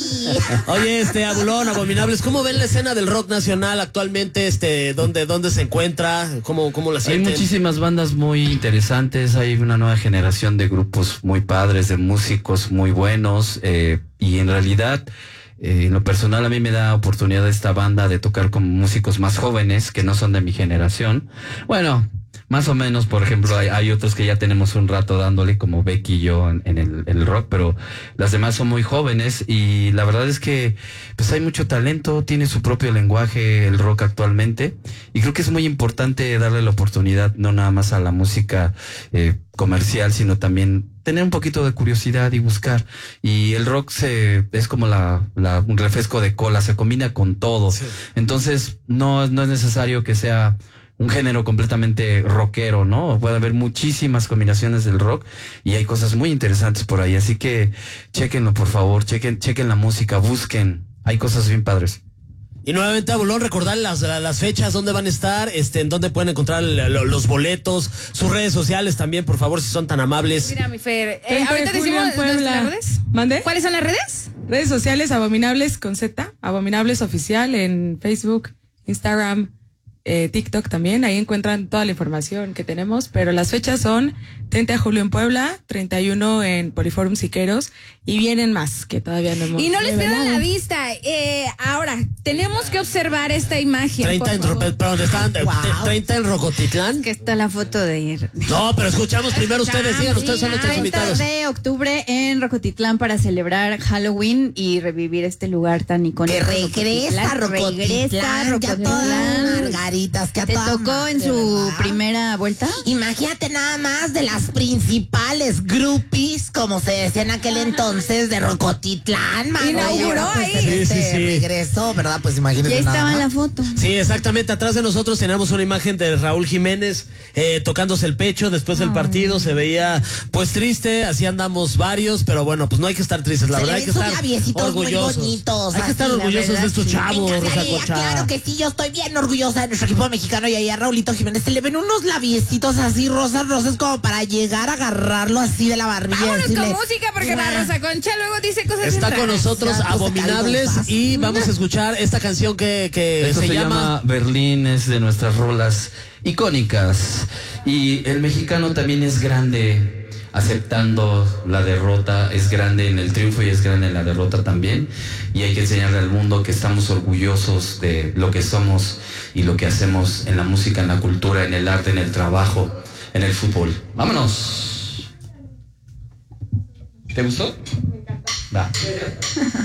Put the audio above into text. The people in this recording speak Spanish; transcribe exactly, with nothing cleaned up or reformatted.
Oye, este, Abulón, Abominables, ¿cómo ven la escena del rock nacional actualmente? Este, ¿dónde, dónde se encuentra? ¿Cómo, cómo la sienten? Hay muchísimas bandas muy interesantes, hay una nueva generación de grupos muy padres, de músicos muy buenos, eh, y en realidad, eh, en lo personal a mí me da oportunidad esta banda de tocar con músicos más jóvenes que no son de mi generación. Bueno, más o menos, por ejemplo, hay, hay otros que ya tenemos un rato dándole, como Becky y yo en, en el, el rock, pero las demás son muy jóvenes y la verdad es que pues hay mucho talento, tiene su propio lenguaje el rock actualmente y creo que es muy importante darle la oportunidad no nada más a la música eh, comercial, sino también tener un poquito de curiosidad y buscar. Y el rock se es como la, la un refresco de cola, se combina con todo. Sí. Entonces no, no es necesario que sea un género completamente rockero, ¿no? Puede haber muchísimas combinaciones del rock y hay cosas muy interesantes por ahí, así que chéquenlo, por favor, chequen, chequen la música, busquen, hay cosas bien padres. Y nuevamente, Abulón, recordar las, las fechas, dónde van a estar, este, en dónde pueden encontrar los boletos, sus redes sociales también, por favor, si son tan amables. Mira, mi Fer, eh, ahorita decimos las redes. ¿Mande? ¿Cuáles son las redes? Redes sociales, Abominables con Z, Abominables Oficial en Facebook, Instagram, Eh, TikTok también, ahí encuentran toda la información que tenemos, pero las fechas son treinta de julio en Puebla, treinta y uno en Poliforum Siqueros y vienen más que todavía no hemos y no les revelado. pierdan la vista. Eh, ahora, tenemos que observar esta imagen. treinta en, perdón, están, wow. treinta en Rocotitlán. Que está la foto de... No, pero escuchamos primero ustedes, digan, ustedes son nuestros invitados. treinta de octubre en Rocotitlán para celebrar Halloween y revivir este lugar tan icónico. Que regresa Rocotitlán, regresa Rocotitlán. Margaritas, que a ¿Te tocó en su ¿verdad? primera vuelta? Imagínate nada más de las principales groupies, como se decía en aquel entonces, de Rocotitlán, man. Inauguró pues, ahí. En este sí, sí, sí. regreso, ¿verdad? Pues imagínate. Ya estaba nada en más. la foto. Sí, exactamente. Atrás de nosotros tenemos una imagen de Raúl Jiménez eh, tocándose el pecho después del partido. Se veía pues triste, así andamos varios, pero bueno, pues no hay que estar tristes, la se verdad hay que estar orgullosos. Muy bonitos, hay que estar orgullosos de estos sí. chavos, Rosa Concha. Claro que sí, yo estoy bien orgullosa de nuestro equipo mexicano y ahí a Raulito Jiménez se le ven unos labiecitos así rosas, rosas, como para llegar a agarrarlo así de la barbilla. Vámonos decirle, con música porque la Rosa Concha luego dice cosas Está raras. con nosotros Ya, pues, Abominables y vamos a escuchar esta canción que, que Esto se, se llama... llama Berlín, es de nuestras rolas icónicas. Y el mexicano también es grande aceptando la derrota, es grande en el triunfo y es grande en la derrota también. Y hay que enseñarle al mundo que estamos orgullosos de lo que somos y lo que hacemos en la música, en la cultura, en el arte, en el trabajo, en el fútbol. ¡Vámonos! ¿Te gustó? Va.